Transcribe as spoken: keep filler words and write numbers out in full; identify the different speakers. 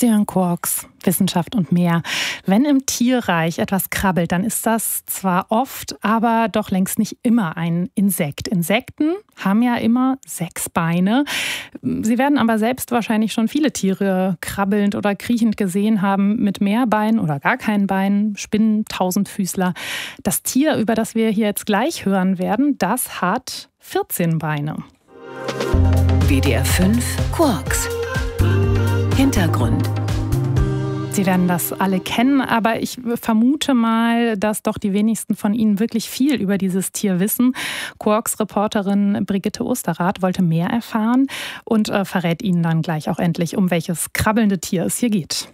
Speaker 1: Sie hören Quarks, Wissenschaft und mehr. Wenn im Tierreich etwas krabbelt, dann ist das zwar oft, aber doch längst nicht immer ein Insekt. Insekten haben ja immer sechs Beine. Sie werden aber selbst wahrscheinlich schon viele Tiere krabbelnd oder kriechend gesehen haben mit mehr Beinen oder gar keinen Beinen, Spinnen, Tausendfüßler. Das Tier, über das wir hier jetzt gleich hören werden, das hat vierzehn Beine.
Speaker 2: W D R fünf Quarks. Hintergrund.
Speaker 1: Sie werden das alle kennen, aber ich vermute mal, dass doch die wenigsten von Ihnen wirklich viel über dieses Tier wissen. Quarks-Reporterin Brigitte Osterrath wollte mehr erfahren und äh, verrät Ihnen dann gleich auch endlich, um welches krabbelnde Tier es hier geht.